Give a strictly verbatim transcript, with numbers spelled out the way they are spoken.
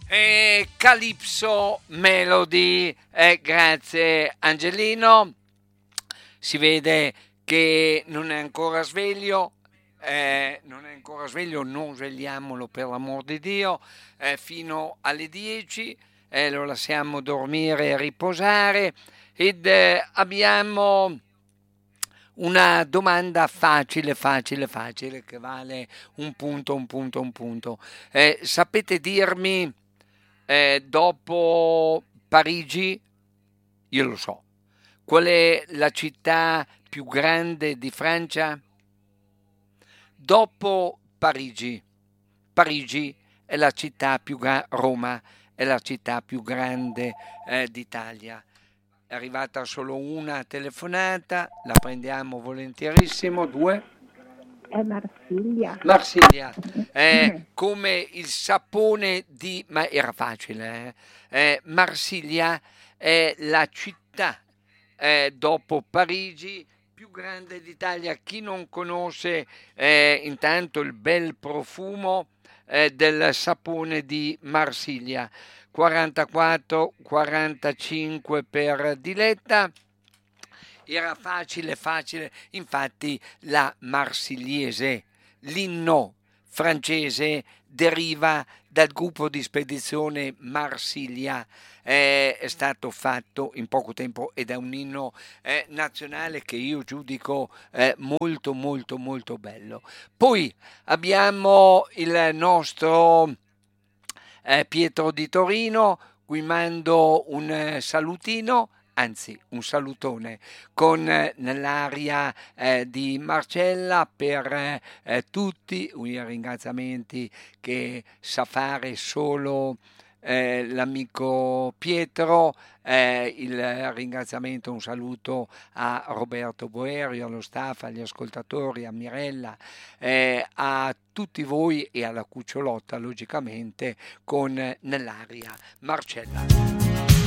E Calypso Melody, eh, grazie Angelino. Si vede che non è ancora sveglio, eh, non è ancora sveglio, non svegliamolo per l'amor di Dio, eh, fino alle dieci, eh, lo lasciamo dormire e riposare ed eh, abbiamo una domanda facile, facile, facile che vale un punto, un punto, un punto. Eh, sapete dirmi, eh, dopo Parigi, io lo so, qual è la città più grande di Francia? Dopo Parigi. Parigi è la città più grande, Roma è la città più grande eh, d'Italia. È arrivata solo una telefonata, la prendiamo volentierissimo. Due. È Marsiglia. Marsiglia è come il sapone di... ma era facile, eh? Eh, Marsiglia è la città eh, dopo Parigi più grande d'Italia. Chi non conosce eh, intanto il bel profumo eh, del sapone di Marsiglia? quarantaquattro quarantacinque per Diletta. Era facile, facile, infatti la marsigliese, l'inno francese deriva dal gruppo di spedizione Marsiglia, eh, è stato fatto in poco tempo ed è un inno eh, nazionale che io giudico eh, molto molto molto bello. Poi abbiamo il nostro eh, Pietro di Torino, cui mando un eh, salutino, anzi un salutone, con eh, nell'aria eh, di Marcella per eh, eh, tutti i ringraziamenti che sa fare solo eh, l'amico Pietro, eh, il ringraziamento, un saluto a Roberto Boerio, allo staff, agli ascoltatori, a Mirella, eh, a tutti voi e alla cucciolotta, logicamente, con nell'aria Marcella.